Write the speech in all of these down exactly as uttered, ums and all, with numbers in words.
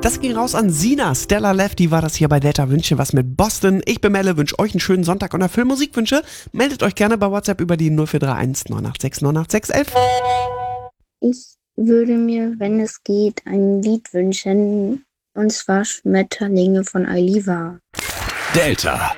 Das ging raus an Sina. Stella Lefty war das hier bei Delta Wünsche was mit Boston. Ich bin Melle, wünsche euch einen schönen Sonntag und erfülle Musikwünsche. Meldet euch gerne bei WhatsApp über die null vier drei eins neun acht sechs neun acht sechs elf. Ich würde mir, wenn es geht, ein Lied wünschen. Und zwar Schmetterlinge von Aliva. Delta.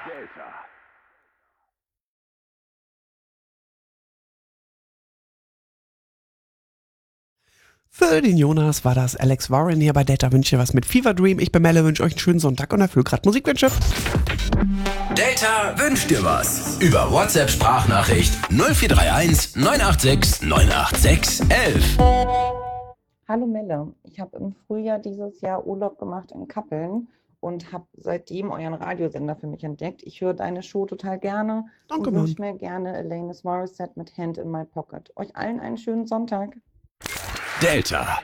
Für den Jonas war das Alex Warren hier bei Delta Wünsche was mit Fever Dream. Ich bin Melle, wünsche euch einen schönen Sonntag und erfülle gerade Musikwünsche. Delta wünscht dir was. Über WhatsApp-Sprachnachricht null vier drei eins neun acht sechs neun acht sechs elf. Hallo Melle, ich habe im Frühjahr dieses Jahr Urlaub gemacht in Kappeln und habe seitdem euren Radiosender für mich entdeckt. Ich höre deine Show total gerne. Danke, und Mann. wünsche mir gerne Alanis Morissette mit Hand in My Pocket. Euch allen einen schönen Sonntag. Delta.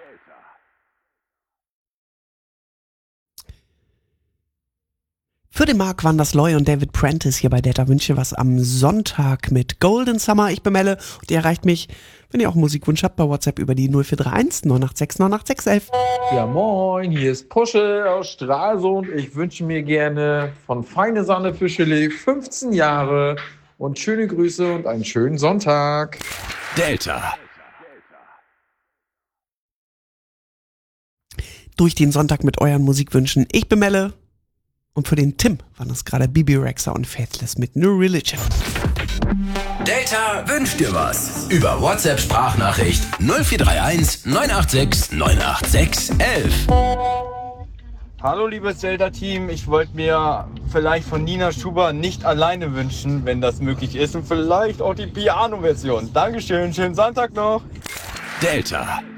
Für den Marc waren das Loy und David Prentice hier bei Delta Wünsche was am Sonntag mit Golden Summer. Ich bin Melle und ihr erreicht mich, wenn ihr auch einen Musikwunsch habt, bei WhatsApp über die null vier drei eins neun acht sechs neun acht sechs elf. Ja, moin, hier ist Pusche aus Stralsund. Ich wünsche mir gerne von Feine Sahne für Chili fünfzehn Jahre und schöne Grüße und einen schönen Sonntag. Delta. Durch den Sonntag mit euren Musikwünschen. Ich bin Melle. Und für den Tim waren das gerade Bibi Rexha und Faithless mit New Religion. Delta wünscht dir was. Über WhatsApp-Sprachnachricht null vier drei eins neun acht sechs neun acht sechs elf. Hallo liebes Delta-Team, ich wollte mir vielleicht von Nina Schuber Nicht alleine wünschen, wenn das möglich ist und vielleicht auch die Piano-Version. Dankeschön, schönen Sonntag noch. Delta.